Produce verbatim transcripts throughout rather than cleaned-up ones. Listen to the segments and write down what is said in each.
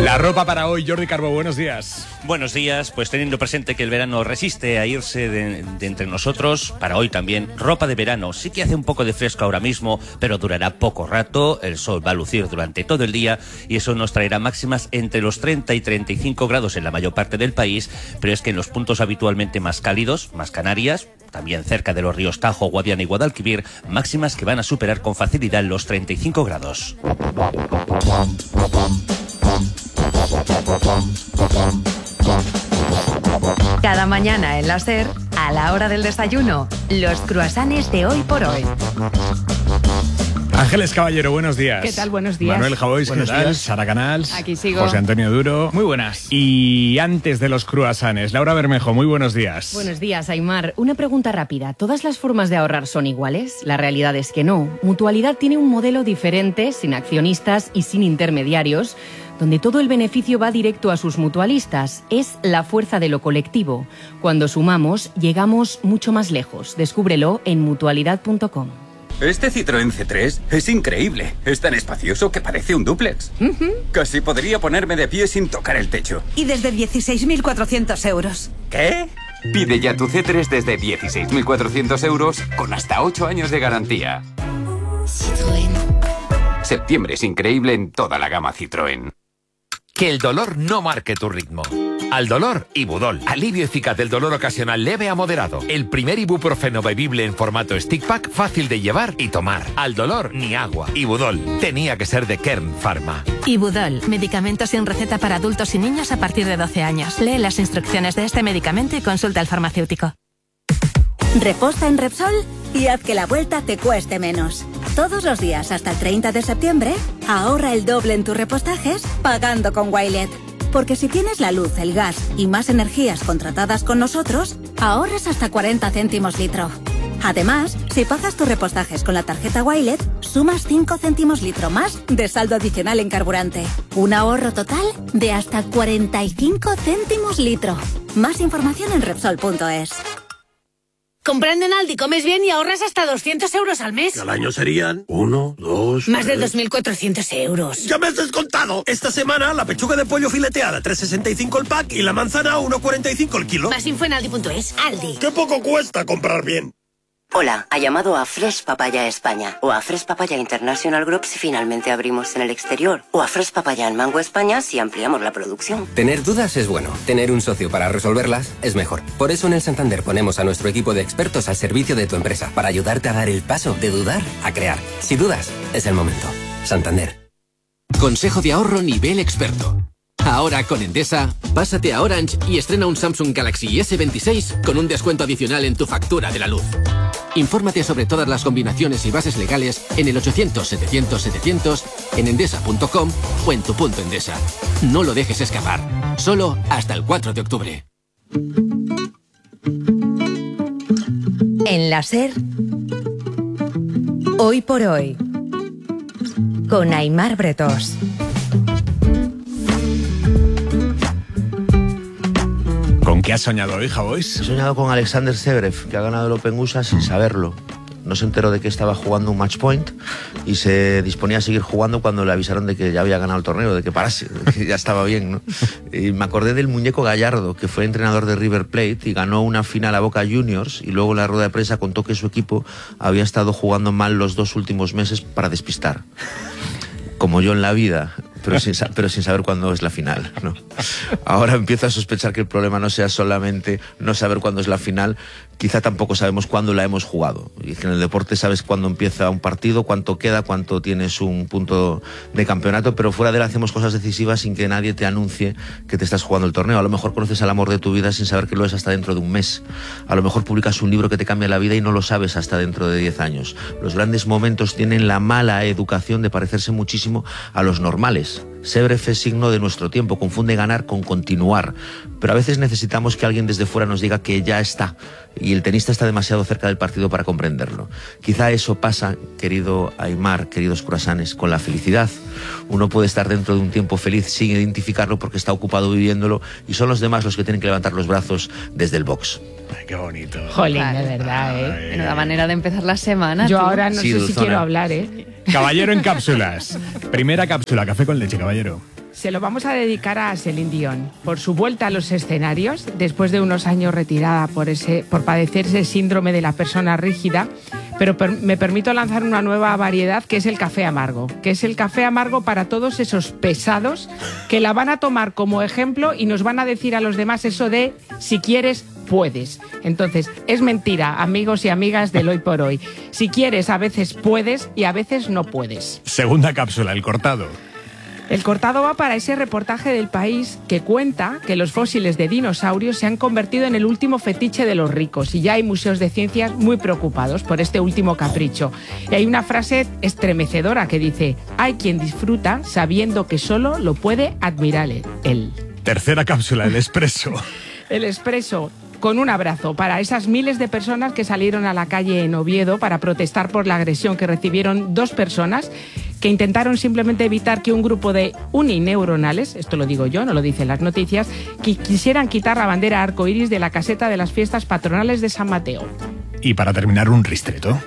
La ropa para hoy, Jordi Carbo, buenos días. Buenos días, pues teniendo presente que el verano resiste a irse de, de entre nosotros, para hoy también, ropa de verano. Sí que hace un poco de fresco ahora mismo, pero durará poco rato, el sol va a lucir durante todo el día y eso nos traerá máximas entre los treinta y treinta y cinco grados en la mayor parte del país, pero es que en los puntos habitualmente más cálidos, más Canarias, también cerca de los ríos Tajo, Guadiana y Guadalquivir, máximas que van a superar con facilidad los treinta y cinco grados. Cada mañana en la SER, a la hora del desayuno, los cruasanes de hoy por hoy. Ángeles Caballero, buenos días. ¿Qué tal? Buenos días. Manuel Javois, ¿qué tal? Días. Sara Canals. Aquí sigo. José Antonio Duro. Muy buenas. Y antes de los cruasanes, Laura Bermejo, muy buenos días. Buenos días, Aimar. Una pregunta rápida. ¿Todas las formas de ahorrar son iguales? La realidad es que no. Mutualidad tiene un modelo diferente, sin accionistas y sin intermediarios, donde todo el beneficio va directo a sus mutualistas. Es la fuerza de lo colectivo. Cuando sumamos, llegamos mucho más lejos. Descúbrelo en mutualidad punto com. Este Citroën C tres es increíble. Es tan espacioso que parece un dúplex. Uh-huh. Casi podría ponerme de pie sin tocar el techo. Y desde dieciséis mil cuatrocientos euros. ¿Qué? Pide ya tu C tres desde dieciséis mil cuatrocientos euros con hasta ocho años de garantía. Citroën. Septiembre es increíble en toda la gama Citroën. Que el dolor no marque tu ritmo. Al dolor, Ibudol. Alivio eficaz del dolor ocasional leve a moderado. El primer ibuprofeno bebible en formato stick pack, fácil de llevar y tomar. Al dolor, ni agua. Ibudol. Tenía que ser de Kern Pharma. Ibudol. Medicamento sin receta para adultos y niños a partir de doce años. Lee las instrucciones de este medicamento y consulta al farmacéutico. Reposta en Repsol y haz que la vuelta te cueste menos. Todos los días hasta el treinta de septiembre, ahorra el doble en tus repostajes pagando con Wilet. Porque si tienes la luz, el gas y más energías contratadas con nosotros, ahorras hasta cuarenta céntimos litro. Además, si pagas tus repostajes con la tarjeta Wilet, sumas cinco céntimos litro más de saldo adicional en carburante. Un ahorro total de hasta cuarenta y cinco céntimos litro. Más información en Repsol punto es. Comprando en Aldi comes bien y ahorras hasta doscientos euros al mes. Al año serían uno, dos... Más de dos mil cuatrocientos euros. ¡Ya me has descontado! Esta semana la pechuga de pollo fileteada tres sesenta y cinco el pack y la manzana uno cuarenta y cinco el kilo. Más info en Aldi punto es. Aldi. ¡Qué poco cuesta comprar bien! Hola, ha llamado a Fresh Papaya España o a Fresh Papaya International Group si finalmente abrimos en el exterior o a Fresh Papaya en Mango España si ampliamos la producción. Tener dudas es bueno, tener un socio para resolverlas es mejor. Por eso en el Santander ponemos a nuestro equipo de expertos al servicio de tu empresa para ayudarte a dar el paso de dudar a crear. Si dudas, es el momento. Santander. Consejo de ahorro nivel experto. Ahora con Endesa, pásate a Orange y estrena un Samsung Galaxy ese veintiséis con un descuento adicional en tu factura de la luz. Infórmate sobre todas las combinaciones y bases legales en el ochocientos setecientos setecientos, en endesa punto com o en tu punto Endesa. No lo dejes escapar. Solo hasta el cuatro de octubre. En la SER, hoy por hoy, con Aimar Bretós. ¿Con qué has soñado hoy, Javois? He soñado con Alexander Zverev, que ha ganado el Open U S A sin saberlo. No se enteró de que estaba jugando un match point y se disponía a seguir jugando cuando le avisaron de que ya había ganado el torneo, de que parase, de que ya estaba bien, ¿no? Y me acordé del muñeco Gallardo, que fue entrenador de River Plate y ganó una final a Boca Juniors, y luego en la rueda de prensa contó que su equipo había estado jugando mal los dos últimos meses para despistar. Como yo en la vida, pero sin, pero sin saber cuándo es la final, ¿no? Ahora empiezo a sospechar que el problema no sea solamente no saber cuándo es la final, quizá tampoco sabemos cuándo la hemos jugado. Y que en el deporte sabes cuándo empieza un partido, cuánto queda, cuánto tienes un punto de campeonato, pero fuera de él hacemos cosas decisivas sin que nadie te anuncie que te estás jugando el torneo. A lo mejor conoces al amor de tu vida sin saber que lo es hasta dentro de un mes. A lo mejor publicas un libro que te cambia la vida y no lo sabes hasta dentro de diez años. Los grandes momentos tienen la mala educación de parecerse muchísimo a los normales. Zverev es signo de nuestro tiempo, confunde ganar con continuar, pero a veces necesitamos que alguien desde fuera nos diga que ya está, y el tenista está demasiado cerca del partido para comprenderlo. Quizá eso pasa, querido Aimar, queridos cruasanes, con la felicidad. Uno puede estar dentro de un tiempo feliz sin identificarlo porque está ocupado viviéndolo, y son los demás los que tienen que levantar los brazos desde el box. Ay, qué bonito. Jolín, de verdad, ¿eh? Ay. Menuda manera de empezar la semana. Yo tú. ahora no Sí, sé Dulzona. si quiero hablar, ¿eh? Caballero en cápsulas. Primera cápsula, café con leche, caballero. Se lo vamos a dedicar a Celine Dion por su vuelta a los escenarios después de unos años retirada por, ese, por padecer ese síndrome de la persona rígida. Pero per, me permito lanzar una nueva variedad que es el café amargo, que es el café amargo para todos esos pesados que la van a tomar como ejemplo y nos van a decir a los demás eso de si quieres, puedes. Entonces, es mentira, amigos y amigas del Hoy por Hoy. Si quieres, a veces puedes y a veces no puedes. Segunda cápsula, el cortado. El cortado va para ese reportaje del País que cuenta que los fósiles de dinosaurios se han convertido en el último fetiche de los ricos y ya hay museos de ciencias muy preocupados por este último capricho. Y hay una frase estremecedora que dice: hay quien disfruta sabiendo que solo lo puede admirar él. Tercera cápsula, el expreso. El expreso. Con un abrazo para esas miles de personas que salieron a la calle en Oviedo para protestar por la agresión que recibieron dos personas que intentaron simplemente evitar que un grupo de unineuronales, esto lo digo yo, no lo dicen las noticias, que quisieran quitar la bandera arcoíris de la caseta de las fiestas patronales de San Mateo. Y para terminar, un ristreto.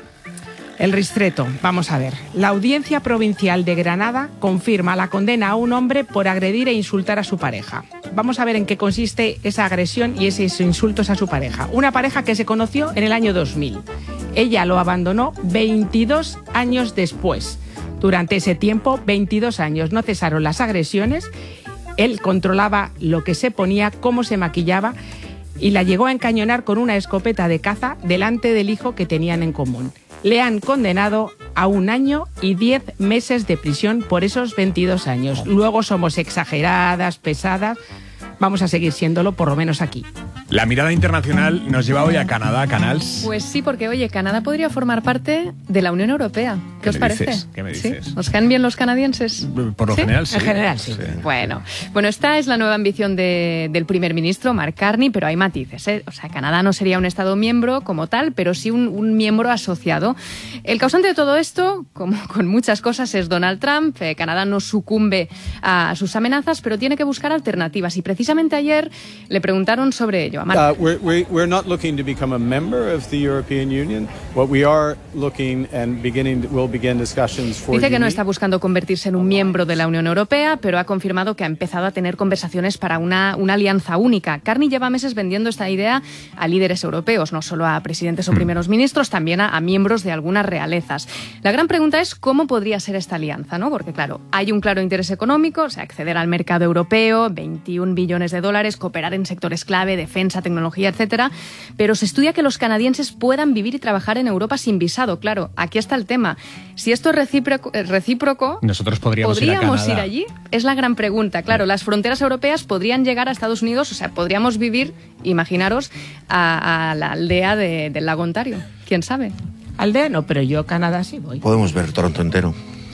El ristreto, vamos a ver. La Audiencia Provincial de Granada confirma la condena a un hombre por agredir e insultar a su pareja. Vamos a ver en qué consiste esa agresión y esos insultos a su pareja. Una pareja que se conoció en el año dos mil. Ella lo abandonó veintidós años después. Durante ese tiempo, veintidós años, no cesaron las agresiones. Él controlaba lo que se ponía, cómo se maquillaba y la llegó a encañonar con una escopeta de caza delante del hijo que tenían en común. Le han condenado a un año y diez meses de prisión por esos veintidós años. Luego somos exageradas, pesadas. Vamos a seguir siéndolo, por lo menos aquí. La mirada internacional nos lleva hoy a Canadá, Canals. Pues sí, porque oye, Canadá podría formar parte de la Unión Europea. ¿Qué, ¿Qué os parece? Dices? ¿Qué me dices? ¿Sí? ¿Os caen bien los canadienses? Por lo ¿Sí? general, sí. En general, sí. sí. Bueno, bueno, esta es la nueva ambición de, del primer ministro, Mark Carney, pero hay matices, ¿eh? O sea, Canadá no sería un Estado miembro como tal, pero sí un, un miembro asociado. El causante de todo esto, como con muchas cosas, es Donald Trump. Eh, Canadá no sucumbe a sus amenazas, pero tiene que buscar alternativas. Y precisamente ayer le preguntaron sobre ello a Mark. Uh, we're, we're, we're not looking to become a member of the European Union. What we are looking and beginning, we'll begin discussions for. Dice que no está buscando convertirse en un miembro de la Unión Europea, pero ha confirmado que ha empezado a tener conversaciones para una, una alianza única. Carney lleva meses vendiendo esta idea a líderes europeos, no solo a presidentes o primeros ministros, también a, a miembros de algunas realezas. La gran pregunta es cómo podría ser esta alianza, ¿no? Porque claro, hay un claro interés económico, o sea, acceder al mercado europeo, veintiún billones de dólares, cooperar en sectores clave, defensa, tecnología, etcétera. Pero se estudia que los canadienses puedan vivir y trabajar en Europa sin visado. Claro, aquí está el tema. Si esto es recíproco, recíproco nosotros podríamos, ¿podríamos ir, a ir allí? Es la gran pregunta. Claro, las fronteras europeas podrían llegar a Estados Unidos, o sea, podríamos vivir, imaginaros, a, a la aldea de, del lago Ontario. ¿Quién sabe? Aldea no, pero yo a Canadá sí voy. Podemos ver Toronto entero.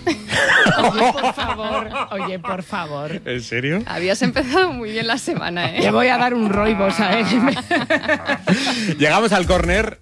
Oye, por favor, oye, por favor. ¿En serio? Habías empezado muy bien la semana, ¿eh? Le voy a dar un roibo, ¿sabes? Llegamos al córner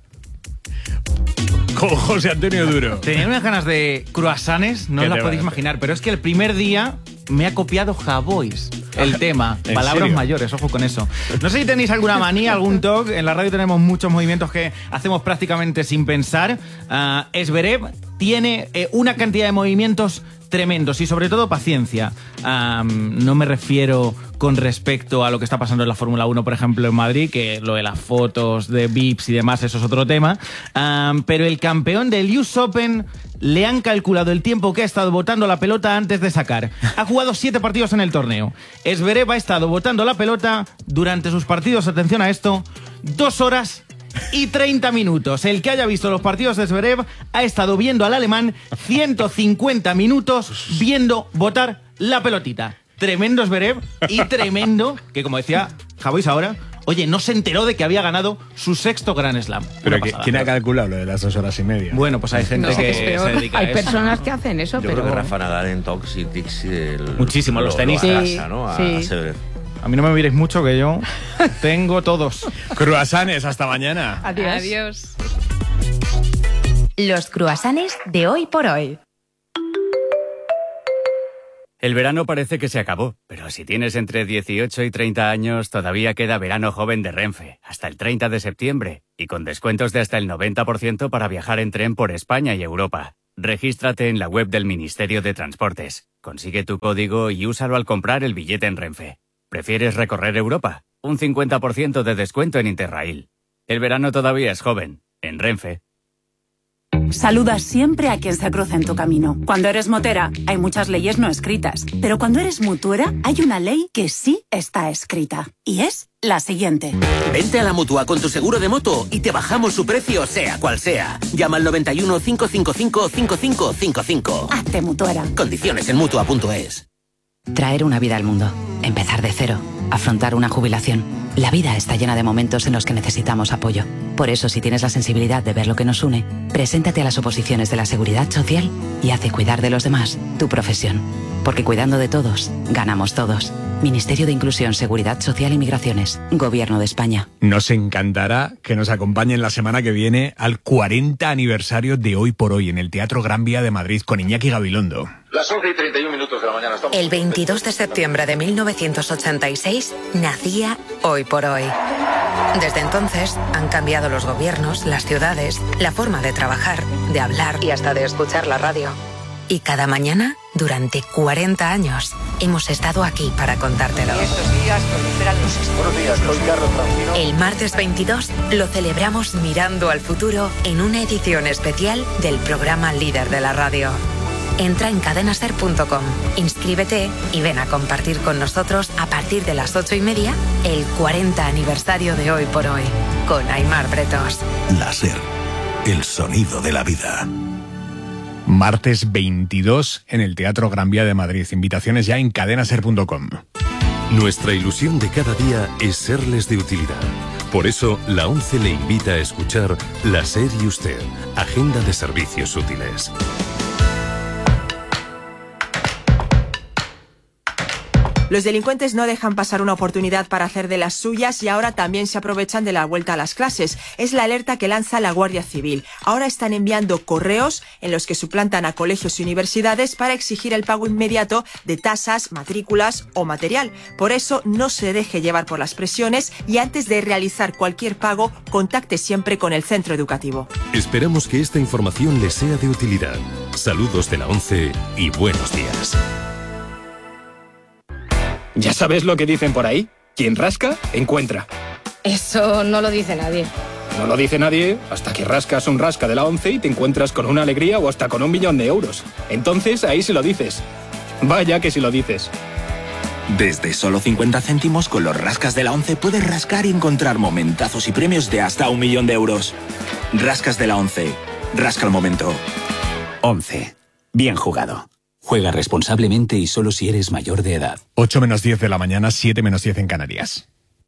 con José Antonio Duro. Tenía unas ganas de croissants, no os las podéis imaginar, pero es que el primer día me ha copiado Javois el tema. Palabras serio? mayores, ojo con eso. No sé si tenéis alguna manía, algún toque. En la radio tenemos muchos movimientos que hacemos prácticamente sin pensar. Uh, Zverev tiene eh, una cantidad de movimientos tremendos y sobre todo paciencia. Um, no me refiero con respecto a lo que está pasando en la Fórmula uno, por ejemplo, en Madrid, que lo de las fotos de V I Ps y demás, eso es otro tema. Um, pero el campeón del U S Open le han calculado el tiempo que ha estado botando la pelota antes de sacar. Ha jugado siete partidos en el torneo. Zverev ha estado botando la pelota durante sus partidos, atención a esto, dos horas y treinta minutos. El que haya visto los partidos de Zverev ha estado viendo al alemán ciento cincuenta minutos viendo botar la pelotita. Tremendo Zverev y tremendo que, como decía Javois ahora, oye, no se enteró de que había ganado su sexto Grand Slam. Pero que, ¿quién ha calculado lo de las dos horas y media? Bueno, pues hay gente no, que es se dedica hay a eso. Hay personas que hacen eso, Yo pero... creo que Rafa Nadal en Tox y Dixie... El, Muchísimo, lo, los tenistas. lo arrasa, ¿no? A, Sí. a Zverev. A mí no me miréis mucho, que yo tengo todos. Croissants, hasta mañana. Adiós. Adiós. Los croissants de Hoy por Hoy. El verano parece que se acabó, pero si tienes entre dieciocho y treinta años, todavía queda verano joven de Renfe, hasta el treinta de septiembre, y con descuentos de hasta el noventa por ciento para viajar en tren por España y Europa. Regístrate en la web del Ministerio de Transportes. Consigue tu código y úsalo al comprar el billete en Renfe. ¿Prefieres recorrer Europa? Un cincuenta por ciento de descuento en Interrail. El verano todavía es joven. En Renfe. Saluda siempre a quien se cruza en tu camino. Cuando eres motera, hay muchas leyes no escritas. Pero cuando eres mutuera, hay una ley que sí está escrita. Y es la siguiente. Vente a la Mutua con tu seguro de moto y te bajamos su precio, sea cual sea. Llama al noventa y uno, cinco cinco cinco, cinco cinco cinco cinco. Hazte mutuera. Condiciones en Mutua punto es. Traer una vida al mundo. Empezar de cero. Afrontar una jubilación. La vida está llena de momentos en los que necesitamos apoyo. Por eso, si tienes la sensibilidad de ver lo que nos une, preséntate a las oposiciones de la Seguridad Social y haz de cuidar de los demás tu profesión. Porque cuidando de todos, ganamos todos. Ministerio de Inclusión, Seguridad Social y Migraciones. Gobierno de España. Nos encantará que nos acompañen la semana que viene al cuarenta aniversario de Hoy por Hoy en el Teatro Gran Vía de Madrid con Iñaki Gabilondo. Las once y treinta y un minutos de la mañana. Estamos... El veintidós de septiembre de mil novecientos ochenta y seis nacía Hoy por Hoy. Desde entonces han cambiado los gobiernos, las ciudades, la forma de trabajar, de hablar y hasta de escuchar la radio. Y cada mañana, durante cuarenta años, hemos estado aquí para contártelo. Estos días proliferan los... Buenos días, soy Carlos Francino. El martes veintidós lo celebramos mirando al futuro en una edición especial del programa líder de la radio. Entra en cadenaser punto com, inscríbete y ven a compartir con nosotros a partir de las ocho y media el cuarenta aniversario de Hoy por Hoy, con Aimar Bretos. La SER, el sonido de la vida. Martes veintidós en el Teatro Gran Vía de Madrid. Invitaciones ya en cadenaser punto com. Nuestra ilusión de cada día es serles de utilidad. Por eso, la ONCE le invita a escuchar La SER y Usted, Agenda de Servicios Útiles. Los delincuentes no dejan pasar una oportunidad para hacer de las suyas y ahora también se aprovechan de la vuelta a las clases. Es la alerta que lanza la Guardia Civil. Ahora están enviando correos en los que suplantan a colegios y universidades para exigir el pago inmediato de tasas, matrículas o material. Por eso no se deje llevar por las presiones y antes de realizar cualquier pago, contacte siempre con el centro educativo. Esperamos que esta información les sea de utilidad. Saludos de la ONCE y buenos días. ¿Ya sabes lo que dicen por ahí? Quien rasca, encuentra. Eso no lo dice nadie. No lo dice nadie hasta que rascas un rasca de la ONCE y te encuentras con una alegría o hasta con un millón de euros. Entonces ahí se lo dices. Vaya que si lo dices. Desde solo cincuenta céntimos con los rascas de la ONCE puedes rascar y encontrar momentazos y premios de hasta un millón de euros. Rascas de la ONCE. Rasca el momento. ONCE. Bien jugado. Juega responsablemente y solo si eres mayor de edad. ocho menos diez de la mañana, siete menos diez en Canarias.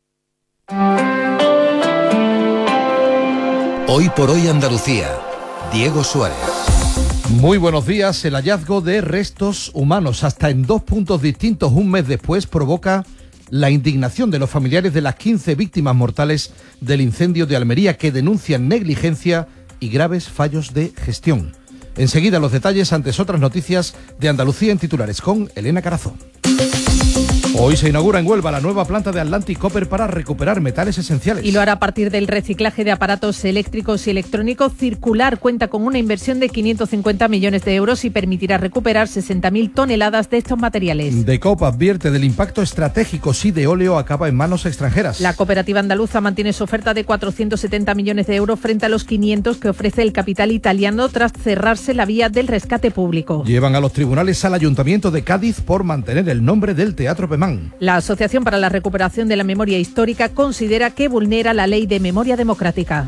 Hoy por Hoy Andalucía. Diego Suárez. Muy buenos días. El hallazgo de restos humanos hasta en dos puntos distintos un mes después provoca la indignación de los familiares de las quince víctimas mortales del incendio de Almería, que denuncian negligencia y graves fallos de gestión. Enseguida los detalles, antes otras noticias de Andalucía en titulares con Elena Carazo. Hoy se inaugura en Huelva la nueva planta de Atlantic Copper para recuperar metales esenciales. Y lo hará a partir del reciclaje de aparatos eléctricos y electrónicos. Circular cuenta con una inversión de quinientos cincuenta millones de euros y permitirá recuperar sesenta mil toneladas de estos materiales. Decop advierte del impacto estratégico si Deoleo acaba en manos extranjeras. La cooperativa andaluza mantiene su oferta de cuatrocientos setenta millones de euros frente a los quinientos que ofrece el capital italiano tras cerrarse la vía del rescate público. Llevan a los tribunales al Ayuntamiento de Cádiz por mantener el nombre del Teatro Pemán. La Asociación para la Recuperación de la Memoria Histórica considera que vulnera la Ley de Memoria Democrática.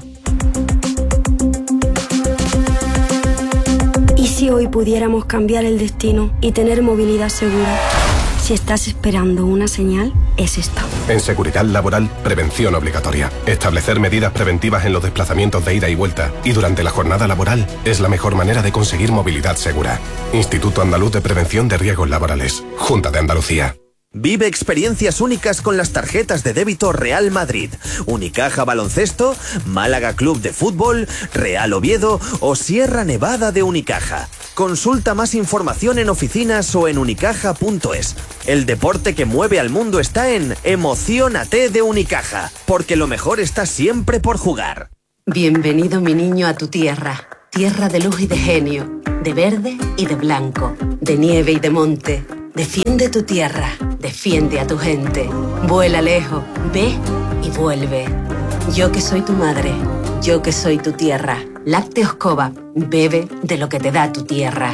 ¿Y si hoy pudiéramos cambiar el destino y tener movilidad segura? Si estás esperando una señal, es esta. En seguridad laboral, prevención obligatoria. Establecer medidas preventivas en los desplazamientos de ida y vuelta y durante la jornada laboral es la mejor manera de conseguir movilidad segura. Instituto Andaluz de Prevención de Riesgos Laborales. Junta de Andalucía. Vive experiencias únicas con las tarjetas de débito Real Madrid, Unicaja Baloncesto, Málaga Club de Fútbol, Real Oviedo o Sierra Nevada de Unicaja. Consulta más información en oficinas o en unicaja punto es. El deporte que mueve al mundo está en Emociónate de Unicaja, porque lo mejor está siempre por jugar. Bienvenido, mi niño, a tu tierra. Tierra de luz y de genio, de verde y de blanco, de nieve y de monte. Defiende tu tierra, defiende a tu gente. Vuela lejos, ve y vuelve. Yo que soy tu madre, yo que soy tu tierra. Lácteos Cova, bebe de lo que te da tu tierra.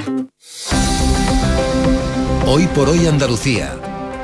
Hoy por hoy Andalucía.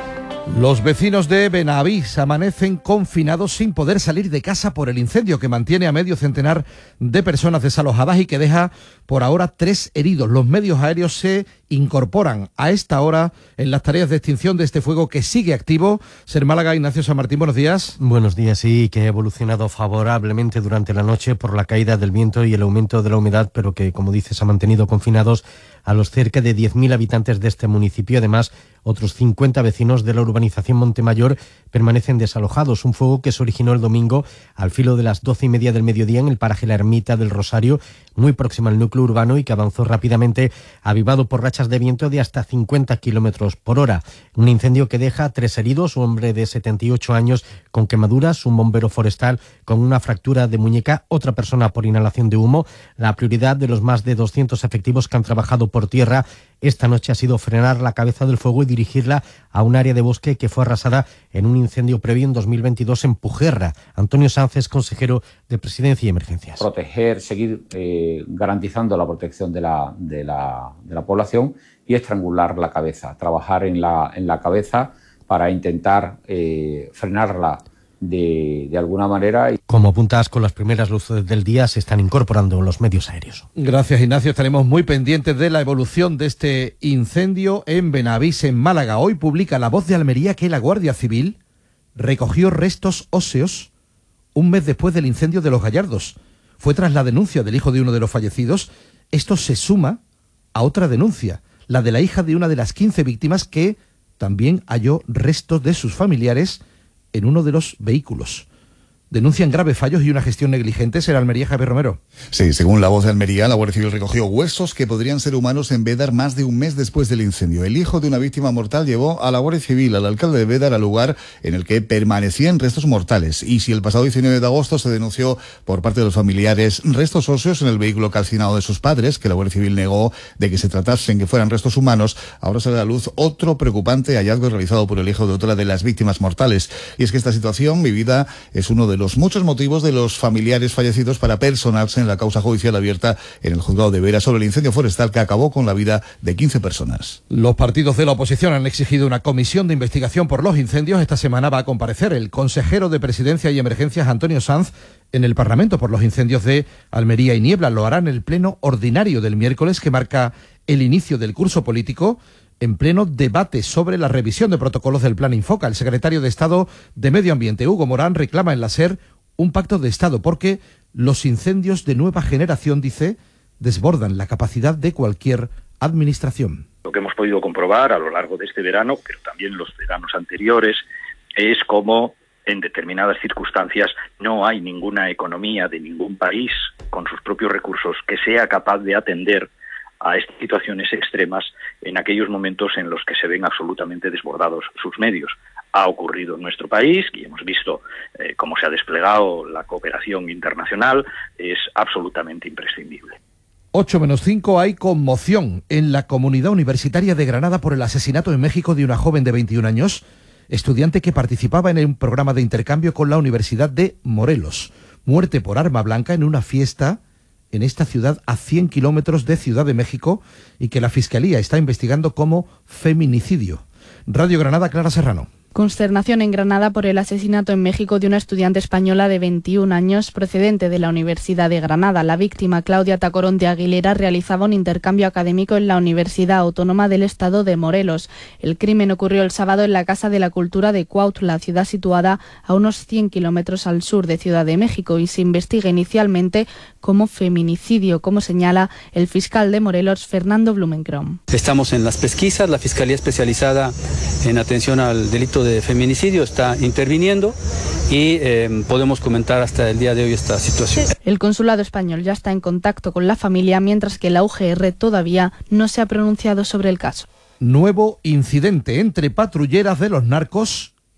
Los vecinos de Benavís amanecen confinados sin poder salir de casa por el incendio que mantiene a medio centenar de personas desalojadas y que deja por ahora tres heridos. Los medios aéreos se incorporan a esta hora en las tareas de extinción de este fuego que sigue activo. Ser Málaga, Ignacio San Martín, buenos días. Buenos días, sí, que ha evolucionado favorablemente durante la noche por la caída del viento y el aumento de la humedad, pero que, como dices, ha mantenido confinados a los cerca de diez mil habitantes de este municipio. Además, otros cincuenta vecinos de la urbanización Montemayor permanecen desalojados. Un fuego que se originó el domingo al filo de las doce y media del mediodía en el paraje La Ermita del Rosario, muy próximo al núcleo urbano, y que avanzó rápidamente, avivado por rachas de viento de hasta cincuenta kilómetros por hora. Un incendio que deja tres heridos, un hombre de setenta y ocho años con quemaduras, un bombero forestal con una fractura de muñeca, otra persona por inhalación de humo. La prioridad de los más de doscientos efectivos que han trabajado por tierra esta noche ha sido frenar la cabeza del fuego y dirigirla a un área de bosque que fue arrasada en un incendio previo en dos mil veintidós en Pujerra. Antonio Sánchez, consejero de Presidencia y Emergencias. Proteger, seguir eh, garantizando la protección de la, de, la, de la población y estrangular la cabeza, trabajar en la, en la cabeza para intentar eh, frenarla De, de alguna manera. Como apuntas, con las primeras luces del día se están incorporando los medios aéreos. Gracias, Ignacio. Estaremos muy pendientes de la evolución de este incendio en Benavís, en Málaga. Hoy publica La Voz de Almería que la Guardia Civil recogió restos óseos un mes después del incendio de Los Gallardos. Fue tras la denuncia del hijo de uno de los fallecidos. Esto se suma a otra denuncia, la de la hija de una de las quince víctimas, que también halló restos de sus familiares en uno de los vehículos. Denuncian graves fallos y una gestión negligente. Será Almería, Javier Romero. Sí, según La Voz de Almería, la Guardia Civil recogió huesos que podrían ser humanos en Bédar más de un mes después del incendio. El hijo de una víctima mortal llevó a la Guardia Civil, al alcalde de Bédar, al lugar en el que permanecían restos mortales. Y si el pasado diecinueve de agosto se denunció por parte de los familiares restos óseos en el vehículo calcinado de sus padres, que la Guardia Civil negó de que se tratasen que fueran restos humanos, ahora sale a la luz otro preocupante hallazgo realizado por el hijo de otra de las víctimas mortales. Y es que esta situación vivida es uno de los muchos motivos de los familiares fallecidos para personarse en la causa judicial abierta en el juzgado de Vera sobre el incendio forestal que acabó con la vida de quince personas. Los partidos de la oposición han exigido una comisión de investigación por los incendios. Esta semana va a comparecer el consejero de Presidencia y Emergencias, Antonio Sanz, en el Parlamento por los incendios de Almería y Niebla. Lo hará en el pleno ordinario del miércoles, que marca el inicio del curso político, en pleno debate sobre la revisión de protocolos del Plan Infoca. El secretario de Estado de Medio Ambiente, Hugo Morán, reclama en la SER un pacto de Estado porque los incendios de nueva generación, dice, desbordan la capacidad de cualquier administración. Lo que hemos podido comprobar a lo largo de este verano, pero también los veranos anteriores, es cómo en determinadas circunstancias no hay ninguna economía de ningún país con sus propios recursos que sea capaz de atender a estas situaciones extremas en aquellos momentos en los que se ven absolutamente desbordados sus medios. Ha ocurrido en nuestro país y hemos visto eh, cómo se ha desplegado la cooperación internacional, es absolutamente imprescindible. ocho menos cinco, hay conmoción en la comunidad universitaria de Granada por el asesinato en México de una joven de veintiún años, estudiante que participaba en un programa de intercambio con la Universidad de Morelos. Muerte por arma blanca en una fiesta en esta ciudad a cien kilómetros de Ciudad de México y que la Fiscalía está investigando como feminicidio. Radio Granada, Clara Serrano. Consternación en Granada por el asesinato en México de una estudiante española de veintiún años procedente de la Universidad de Granada. La víctima, Claudia Tacorón de Aguilera, realizaba un intercambio académico en la Universidad Autónoma del Estado de Morelos. El crimen ocurrió el sábado en la Casa de la Cultura de Cuautla, ciudad situada a unos cien kilómetros al sur de Ciudad de México, y se investiga inicialmente como feminicidio, como señala el fiscal de Morelos, Fernando Blumenkron. Estamos en las pesquisas, la Fiscalía Especializada en Atención al Delito de Feminicidio está interviniendo y eh, podemos comentar hasta el día de hoy esta situación. El consulado español ya está en contacto con la familia, mientras que la U G R todavía no se ha pronunciado sobre el caso. Nuevo incidente entre patrulleras de los narcos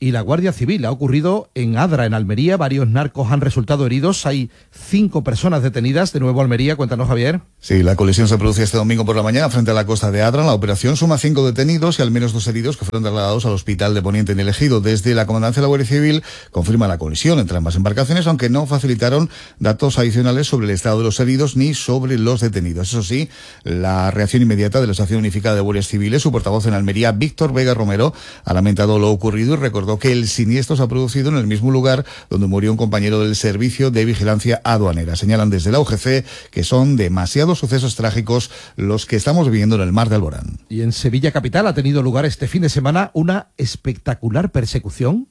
y la Guardia Civil. Ha ocurrido en Adra, en Almería. Varios narcos han resultado heridos. Hay cinco personas detenidas. De nuevo Almería. Cuéntanos, Javier. Sí, la colisión se produce este domingo por la mañana frente a la costa de Adra. La operación suma cinco detenidos y al menos dos heridos que fueron trasladados al hospital de Poniente en El Ejido. Desde la comandancia de la Guardia Civil confirma la colisión entre ambas embarcaciones, aunque no facilitaron datos adicionales sobre el estado de los heridos ni sobre los detenidos. Eso sí, la reacción inmediata de la Estación Unificada de Guardias Civiles, su portavoz en Almería, Víctor Vega Romero, ha lamentado lo ocurrido y recordó que el siniestro se ha producido en el mismo lugar donde murió un compañero del Servicio de Vigilancia Aduanera. Señalan desde la U G C que son demasiados sucesos trágicos los que estamos viviendo en el mar de Alborán. Y en Sevilla capital ha tenido lugar este fin de semana una espectacular persecución.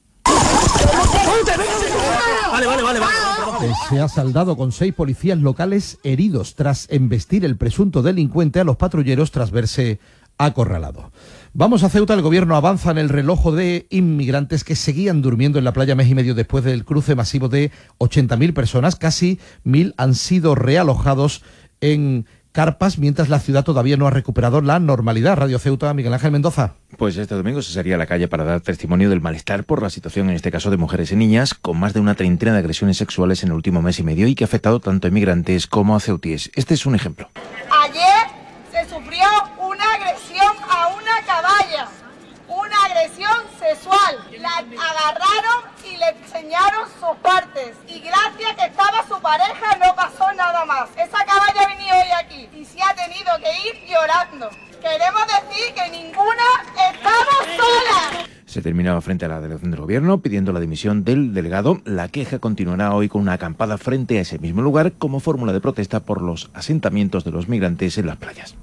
Vale, vale, vale, vale. Se ha saldado con seis policías locales heridos tras embestir el presunto delincuente a los patrulleros tras verse acorralado. Vamos a Ceuta. El gobierno avanza en el relojo de inmigrantes que seguían durmiendo en la playa mes y medio después del cruce masivo de ochenta mil personas. Casi mil han sido realojados en carpas, mientras la ciudad todavía no ha recuperado la normalidad. Radio Ceuta, Miguel Ángel Mendoza. Pues este domingo se salía a la calle para dar testimonio del malestar por la situación, en este caso de mujeres y niñas, con más de una treintena de agresiones sexuales en el último mes y medio y que ha afectado tanto a inmigrantes como a ceutíes. Este es un ejemplo. Ayer se sufrió una agresión a una caballa, una agresión sexual. La agarraron y le enseñaron sus partes. Y gracias que estaba su pareja no pasó nada más. Esa caballa ha venido hoy aquí y se ha tenido que ir llorando. Queremos decir que ninguna estamos solas. Se terminaba frente a la delegación del gobierno pidiendo la dimisión del delegado. La queja continuará hoy con una acampada frente a ese mismo lugar como fórmula de protesta por los asentamientos de los migrantes en las playas.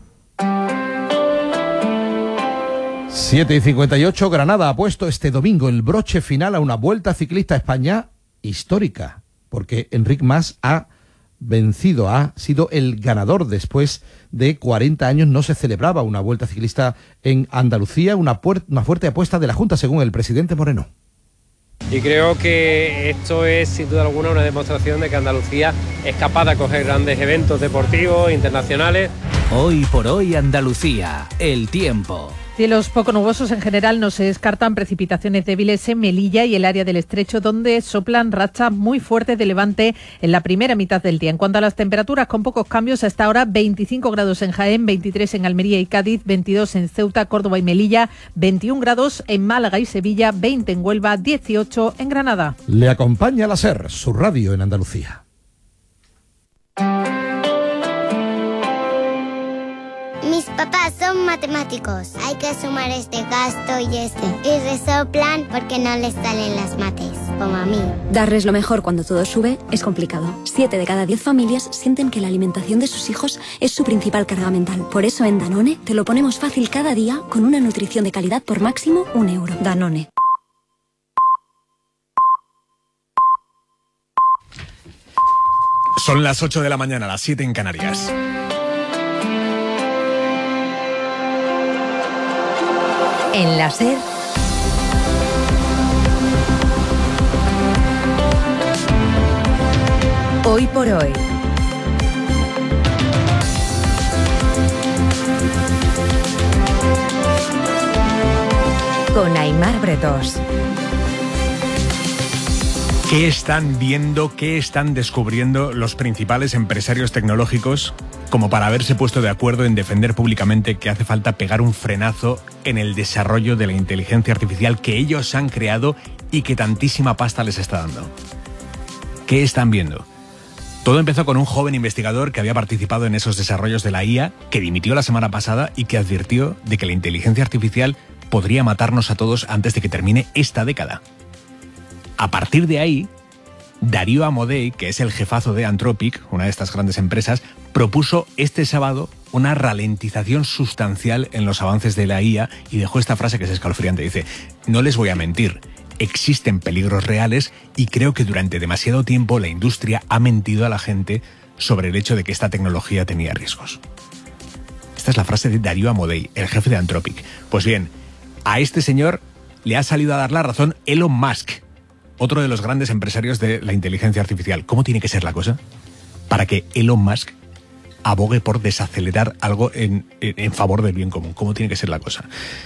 siete y cincuenta y ocho, Granada ha puesto este domingo el broche final a una Vuelta Ciclista a España histórica, porque Enric Mas ha vencido, ha sido el ganador. Después de cuarenta años no se celebraba una Vuelta Ciclista en Andalucía, una, puer- una fuerte apuesta de la Junta, según el presidente Moreno. Y creo que esto es sin duda alguna una demostración de que Andalucía es capaz de acoger grandes eventos deportivos internacionales. Hoy por hoy Andalucía, el tiempo. Cielos poco nubosos en general, no se descartan precipitaciones débiles en Melilla y el área del Estrecho, donde soplan rachas muy fuertes de levante en la primera mitad del día. En cuanto a las temperaturas, con pocos cambios, hasta ahora veinticinco grados en Jaén, veintitrés en Almería y Cádiz, veintidós en Ceuta, Córdoba y Melilla, veintiún grados en Málaga y Sevilla, veinte en Huelva, dieciocho en Granada. Le acompaña la SER, su radio en Andalucía. Mis papás son matemáticos. Hay que sumar este gasto y este. Y resoplan porque no les salen las mates, como a mí. Darles lo mejor cuando todo sube es complicado. Siete de cada diez familias sienten que la alimentación de sus hijos es su principal carga mental. Por eso en Danone te lo ponemos fácil cada día con una nutrición de calidad por máximo un euro. Danone. Son las ocho de la mañana, las siete en Canarias. En la SER, hoy por hoy. Con Aimar Bretos. ¿Qué están viendo, qué están descubriendo los principales empresarios tecnológicos como para haberse puesto de acuerdo en defender públicamente que hace falta pegar un frenazo en el desarrollo de la inteligencia artificial que ellos han creado y que tantísima pasta les está dando? ¿Qué están viendo? Todo empezó con un joven investigador que había participado en esos desarrollos de la I A, que dimitió la semana pasada y que advirtió de que la inteligencia artificial podría matarnos a todos antes de que termine esta década. A partir de ahí, Darío Amodei, que es el jefazo de Anthropic, una de estas grandes empresas, propuso este sábado una ralentización sustancial en los avances de la I A y dejó esta frase que es escalofriante. Dice: no les voy a mentir, existen peligros reales y creo que durante demasiado tiempo la industria ha mentido a la gente sobre el hecho de que esta tecnología tenía riesgos. Esta es la frase de Darío Amodei, el jefe de Anthropic. Pues bien, a este señor le ha salido a dar la razón Elon Musk, otro de los grandes empresarios de la inteligencia artificial. ¿Cómo tiene que ser la cosa para que Elon Musk abogue por desacelerar algo en, en, en favor del bien común? ¿Cómo tiene que ser la cosa?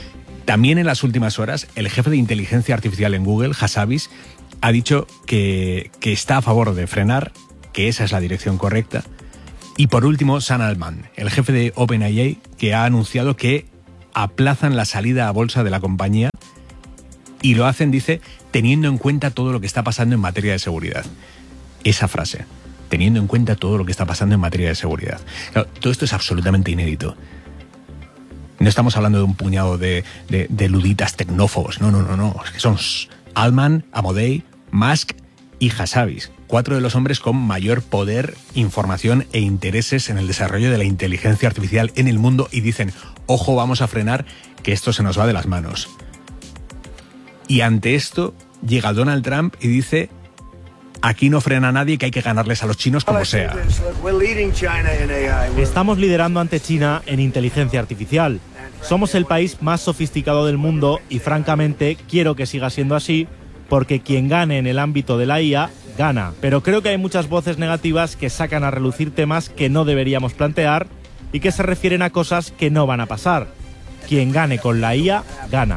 También en las últimas horas, el jefe de inteligencia artificial en Google, Hassabis, ha dicho que, que está a favor de frenar, que esa es la dirección correcta. Y por último, Sam Altman, el jefe de OpenAI, que ha anunciado que aplazan la salida a bolsa de la compañía y lo hacen, dice, teniendo en cuenta todo lo que está pasando en materia de seguridad. Esa frase, teniendo en cuenta todo lo que está pasando en materia de seguridad. Claro, todo esto es absolutamente inédito. No estamos hablando de un puñado de, de, de luditas tecnófobos, no, no, no, no. Es que son Altman, Amodei, Musk y Hassabis, cuatro de los hombres con mayor poder, información e intereses en el desarrollo de la inteligencia artificial en el mundo, y dicen, ojo, vamos a frenar, que esto se nos va de las manos. Y ante esto llega Donald Trump y dice, aquí no frena a nadie, que hay que ganarles a los chinos como sea. Estamos liderando ante China en inteligencia artificial. Somos el país más sofisticado del mundo y francamente quiero que siga siendo así, porque quien gane en el ámbito de la I A, gana. Pero creo que hay muchas voces negativas que sacan a relucir temas que no deberíamos plantear y que se refieren a cosas que no van a pasar. Quien gane con la I A, gana.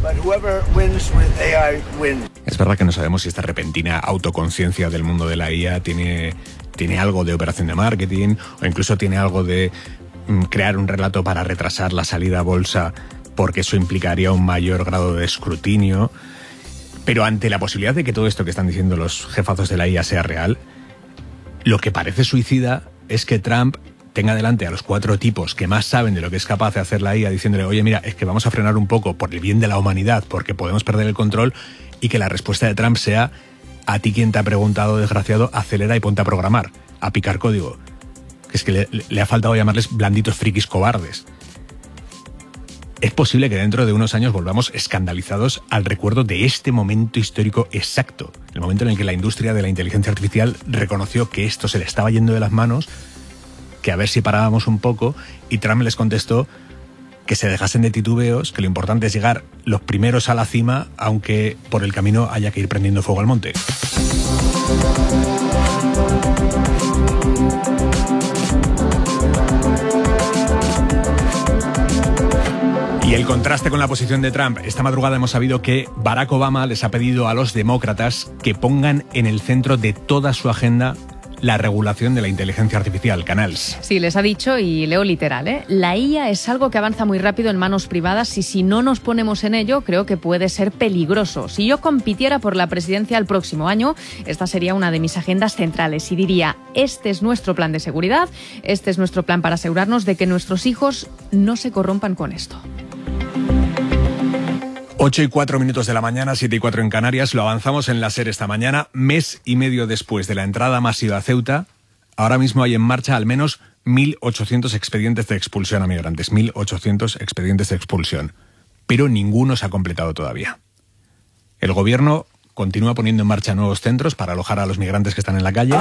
Es verdad que no sabemos si esta repentina autoconciencia del mundo de la I A tiene, tiene algo de operación de marketing o incluso tiene algo de mm, crear un relato para retrasar la salida a bolsa, porque eso implicaría un mayor grado de escrutinio. Pero ante la posibilidad de que todo esto que están diciendo los jefazos de la I A sea real, lo que parece suicida es que Trump tenga delante a los cuatro tipos que más saben de lo que es capaz de hacer la I A, diciéndole, oye, mira, es que vamos a frenar un poco por el bien de la humanidad, porque podemos perder el control, y que la respuesta de Trump sea, a ti quien te ha preguntado, desgraciado, acelera y ponte a programar, a picar código. Que es que le, le ha faltado llamarles blanditos frikis cobardes. Es posible que dentro de unos años volvamos escandalizados al recuerdo de este momento histórico exacto, el momento en el que la industria de la inteligencia artificial reconoció que esto se le estaba yendo de las manos, que a ver si parábamos un poco, y Trump les contestó que se dejasen de titubeos, que lo importante es llegar los primeros a la cima, aunque por el camino haya que ir prendiendo fuego al monte. Y el contraste con la posición de Trump. Esta madrugada hemos sabido que Barack Obama les ha pedido a los demócratas que pongan en el centro de toda su agenda la regulación de la inteligencia artificial, Canals. Sí, les ha dicho, y leo literal, ¿eh? La I A es algo que avanza muy rápido en manos privadas y si no nos ponemos en ello, creo que puede ser peligroso. Si yo compitiera por la presidencia el próximo año, esta sería una de mis agendas centrales y diría, este es nuestro plan de seguridad, este es nuestro plan para asegurarnos de que nuestros hijos no se corrompan con esto. ocho y cuatro minutos de la mañana, siete y cuatro en Canarias. Lo avanzamos en la SER esta mañana. Mes y medio después de la entrada masiva a Ceuta, ahora mismo hay en marcha al menos mil ochocientos expedientes de expulsión a migrantes. mil ochocientos expedientes de expulsión. Pero ninguno se ha completado todavía. El gobierno continúa poniendo en marcha nuevos centros para alojar a los migrantes que están en la calle.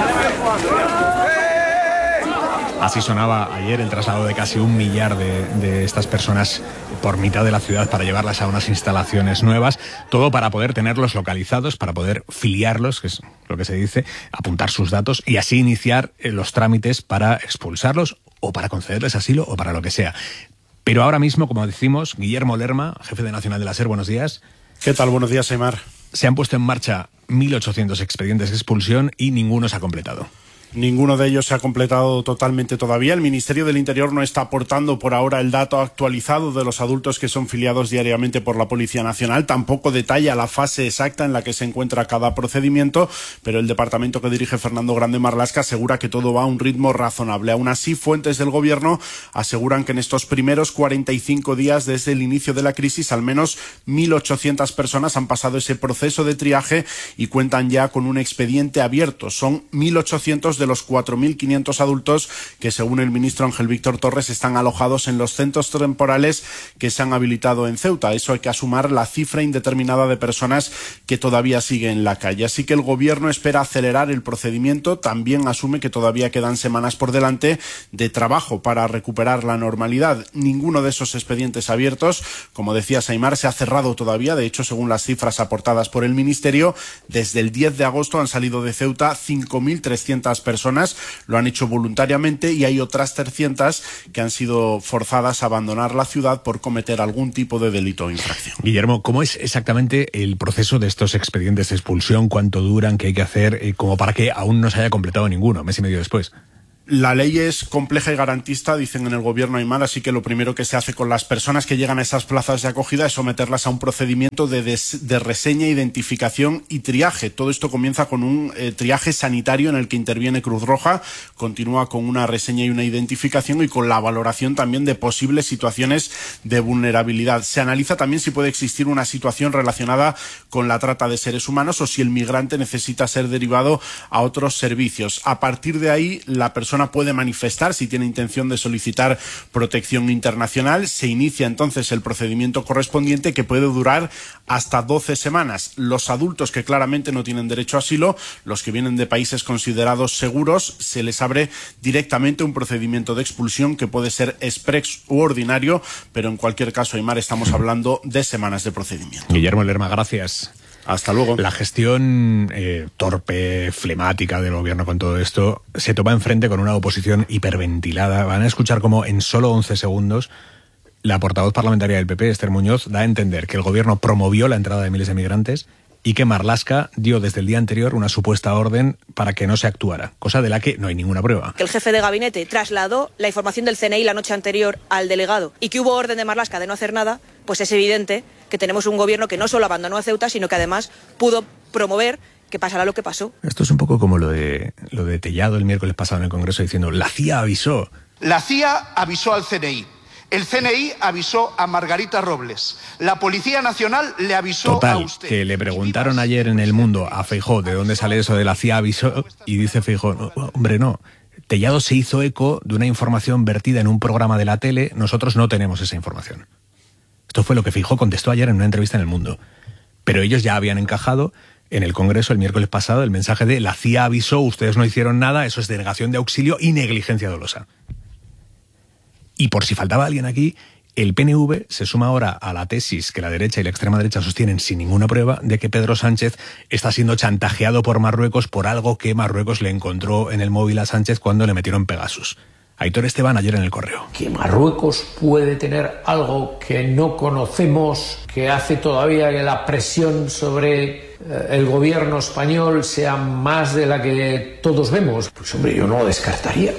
Así sonaba ayer el traslado de casi un millar de, de estas personas por mitad de la ciudad para llevarlas a unas instalaciones nuevas, todo para poder tenerlos localizados, para poder filiarlos, que es lo que se dice, apuntar sus datos y así iniciar los trámites para expulsarlos o para concederles asilo o para lo que sea. Pero ahora mismo, como decimos, Guillermo Lerma, jefe de Nacional de la SER, buenos días. ¿Qué tal? Buenos días, Aimar. Se han puesto en marcha mil ochocientos expedientes de expulsión y ninguno se ha completado. Ninguno de ellos se ha completado totalmente todavía. El Ministerio del Interior no está aportando por ahora el dato actualizado de los adultos que son filiados diariamente por la Policía Nacional. Tampoco detalla la fase exacta en la que se encuentra cada procedimiento, pero el departamento que dirige Fernando Grande Marlaska asegura que todo va a un ritmo razonable. Aún así, fuentes del Gobierno aseguran que en estos primeros cuarenta y cinco días desde el inicio de la crisis, al menos mil ochocientas personas han pasado ese proceso de triaje y cuentan ya con un expediente abierto. Son mil ochocientos de los cuatro mil quinientos adultos que, según el ministro Ángel Víctor Torres, están alojados en los centros temporales que se han habilitado en Ceuta. Eso hay que asumar la cifra indeterminada de personas que todavía siguen en la calle. Así que el Gobierno espera acelerar el procedimiento. También asume que todavía quedan semanas por delante de trabajo para recuperar la normalidad. Ninguno de esos expedientes abiertos, como decía Aimar, se ha cerrado todavía. De hecho, según las cifras aportadas por el Ministerio, desde el diez de agosto han salido de Ceuta cinco mil trescientas personas personas lo han hecho voluntariamente y hay otras trescientas que han sido forzadas a abandonar la ciudad por cometer algún tipo de delito o infracción. Guillermo, ¿cómo es exactamente el proceso de estos expedientes de expulsión? ¿Cuánto duran? ¿Qué hay que hacer? Eh, como para que aún no se haya completado ninguno, mes y medio después. La ley es compleja y garantista, dicen en el gobierno Aymar, así que lo primero que se hace con las personas que llegan a esas plazas de acogida es someterlas a un procedimiento de, des, de reseña, identificación y triaje. Todo esto comienza con un eh, triaje sanitario en el que interviene Cruz Roja, continúa con una reseña y una identificación y con la valoración también de posibles situaciones de vulnerabilidad. Se analiza también si puede existir una situación relacionada con la trata de seres humanos o si el migrante necesita ser derivado a otros servicios. A partir de ahí, la persona puede manifestar si tiene intención de solicitar protección internacional. Se inicia entonces el procedimiento correspondiente, que puede durar hasta doce semanas. Los adultos que claramente no tienen derecho a asilo, los que vienen de países considerados seguros, se les abre directamente un procedimiento de expulsión que puede ser express u ordinario, pero en cualquier caso, Aymar, estamos hablando de semanas de procedimiento. Guillermo Lerma, gracias. Hasta luego. La gestión eh, torpe, flemática del gobierno con todo esto se toma enfrente con una oposición hiperventilada. Van a escuchar cómo en solo once segundos la portavoz parlamentaria del P P, Esther Muñoz, da a entender que el gobierno promovió la entrada de miles de migrantes y que Marlaska dio desde el día anterior una supuesta orden para que no se actuara, cosa de la que no hay ninguna prueba. Que el jefe de gabinete trasladó la información del C N I la noche anterior al delegado y que hubo orden de Marlaska de no hacer nada, pues es evidente que tenemos un gobierno que no solo abandonó a Ceuta, sino que además pudo promover que pasará lo que pasó. Esto es un poco como lo de, lo de Tellado el miércoles pasado en el Congreso diciendo la C I A avisó. La C I A avisó al C N I. El C N I avisó a Margarita Robles. La Policía Nacional le avisó Total, a usted. Que le preguntaron ayer en El Mundo a Feijóo de dónde sale eso de la C I A avisó y dice Feijóo, no, hombre, no. Tellado se hizo eco de una información vertida en un programa de la tele, nosotros no tenemos esa información. Esto fue lo que Feijóo contestó ayer en una entrevista en El Mundo. Pero ellos ya habían encajado en el Congreso el miércoles pasado el mensaje de la C I A avisó, ustedes no hicieron nada, eso es denegación de auxilio y negligencia dolosa. Y por si faltaba alguien aquí, el P N V se suma ahora a la tesis que la derecha y la extrema derecha sostienen sin ninguna prueba de que Pedro Sánchez está siendo chantajeado por Marruecos por algo que Marruecos le encontró en el móvil a Sánchez cuando le metieron Pegasus. Aitor Esteban ayer en El Correo. Que Marruecos puede tener algo que no conocemos, que hace todavía que la presión sobre eh, el gobierno español sea más de la que todos vemos. Pues hombre, yo no lo descartaría.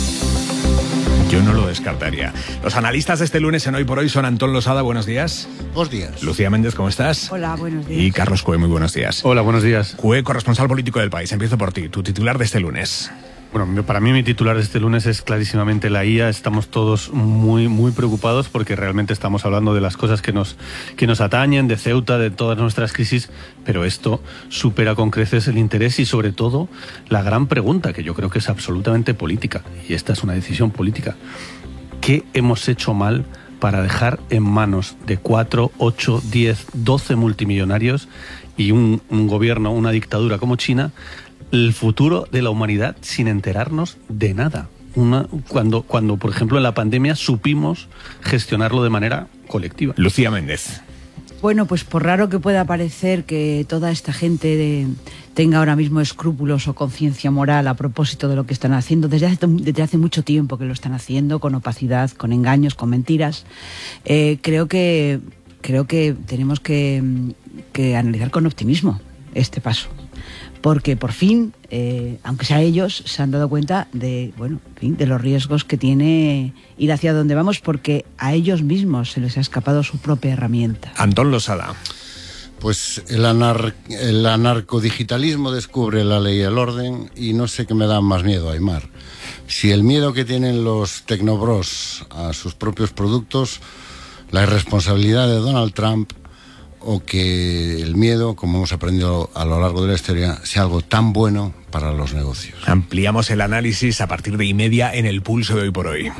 Yo no lo descartaría. Los analistas de este lunes en Hoy por Hoy son Antón Losada, buenos días. Buenos días. Lucía Méndez, ¿cómo estás? Hola, buenos días. Y Carlos Cue, muy buenos días. Hola, buenos días. Cue, corresponsal político del País. Empiezo por ti, tu titular de este lunes. Bueno, para mí mi titular de este lunes es clarísimamente la I A. Estamos todos muy muy preocupados porque realmente estamos hablando de las cosas que nos, que nos atañen, de Ceuta, de todas nuestras crisis, pero esto supera con creces el interés y sobre todo la gran pregunta, que yo creo que es absolutamente política, y esta es una decisión política. ¿Qué hemos hecho mal para dejar en manos de cuatro, ocho, diez, doce multimillonarios y un, un gobierno, una dictadura como China, el futuro de la humanidad sin enterarnos de nada? Una, cuando, cuando, por ejemplo, en la pandemia supimos gestionarlo de manera colectiva. Lucía Méndez. Bueno, pues por raro que pueda parecer que toda esta gente de, tenga ahora mismo escrúpulos o conciencia moral a propósito de lo que están haciendo, desde hace, desde hace mucho tiempo que lo están haciendo, con opacidad, con engaños, con mentiras, eh, creo que, creo que tenemos que, que analizar con optimismo este paso. Porque por fin, eh, aunque sea ellos, se han dado cuenta de, bueno, en fin, de los riesgos que tiene ir hacia donde vamos, porque a ellos mismos se les ha escapado su propia herramienta. Antón Losada. Pues el, anar el anarcodigitalismo descubre la ley y el orden, y no sé qué me da más miedo, Aymar. Si el miedo que tienen los tecnobros a sus propios productos, la irresponsabilidad de Donald Trump, o que el miedo, como hemos aprendido a lo largo de la historia, sea algo tan bueno para los negocios. Ampliamos el análisis a partir de y media en el pulso de Hoy por Hoy.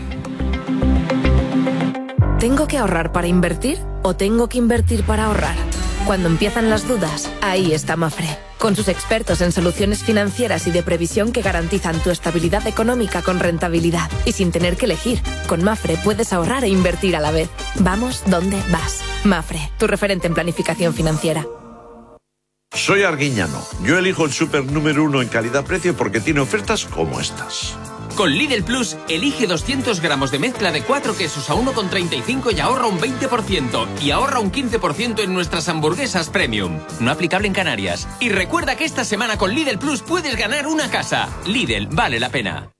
¿Tengo que ahorrar para invertir o tengo que invertir para ahorrar? Cuando empiezan las dudas, ahí está Mafre, con sus expertos en soluciones financieras y de previsión que garantizan tu estabilidad económica con rentabilidad y sin tener que elegir. Con Mafre puedes ahorrar e invertir a la vez. Vamos donde vas. Mafre, tu referente en planificación financiera. Soy Arguiñano. Yo elijo el súper número uno en calidad-precio porque tiene ofertas como estas. Con Lidl Plus, elige doscientos gramos de mezcla de cuatro quesos a uno con treinta y cinco y ahorra un veinte por ciento. Y ahorra un quince por ciento en nuestras hamburguesas premium. No aplicable en Canarias. Y recuerda que esta semana con Lidl Plus puedes ganar una casa. Lidl, vale la pena.